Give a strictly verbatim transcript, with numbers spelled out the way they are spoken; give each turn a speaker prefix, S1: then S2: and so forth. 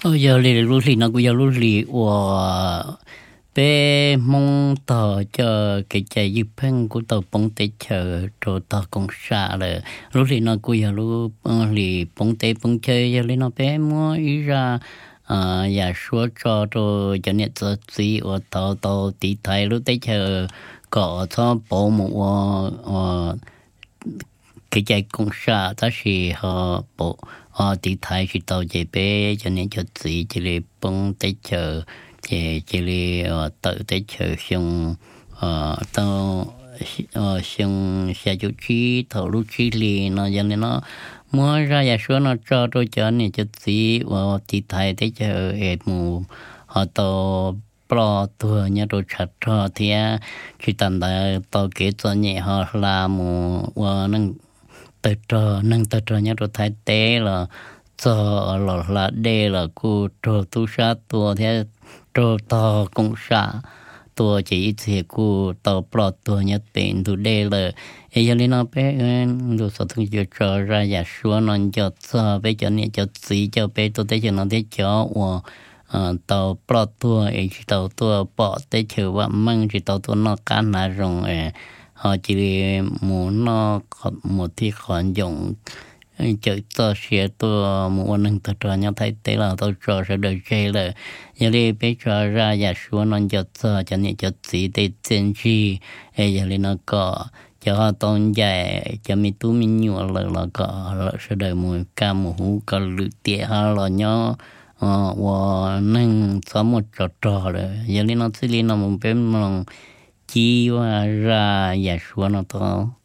S1: 哦，有哩路里那个有路里我被蒙到叫给在一片古道蹦得车做到公xã了，路里那个有路嗯里蹦得蹦车有哩那被么一ra à nhà số cho rồi cho nên cho gì ở tàu tàu đi thái lúc đấy chờ có cho bộ một ờ cái chạy công xã đó là họ bộ họ đi thái thì tàu chạy bé cho nên cho gì chỉ là bông tới chờ chỉ chỉ là tự tới chờ xong ờ tàu ờ xong xe chú chi tàu lúc chi li nó cho nên nó mua ra nhà số nó cho tôi cho nên cho gì và đi thái tới chờ hết mù họ tàu pro tua nhà đồ chặt cho thì chỉ tận là tàu kế cho nhẹ họ làm và nâng tự cho nâng tự cho nhà đồ thái tế là cho là là đây là cô cho tu sát tua thì cho tàu công xã tua chỉ thì cô tàu pro tua nhà tiền tu đây là ấy cho nên nó bé đồ sản xuất cho ra nhà số nó cho cho bé cho nên cho gì cho bé tôi thấy cho nó thấy cho và tàu pro tua ấy tàu tua bỏ tới chờ và mang chỉ tàu tua nó cá nà rồng họ chỉ muốn nó mộtที่ขอนdùng chợ to xe tua một nâng tàu trò nhau thấy thế là tàu trò sẽ được chơi là giờ đi bé trò ra nhà xuống nó cho cho cho nên cho gì để tiền chi ấy giờ đi nó có cho họ tôn dài cho mi tu mi nhựa là là có là sẽ đời mùi ca mùi hú có lự tiệt ha là nhó ờ và nâng sống một trò trò rồi giờ đi nó xử lý nó một bên nó chi và ra nhà xuống nó to